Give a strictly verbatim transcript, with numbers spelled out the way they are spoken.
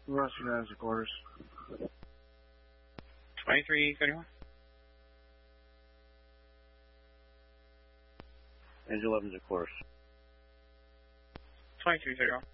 Russ United quarters. twenty-three thirty-one. Angel eleven's at quarters. twenty-three thirty-one.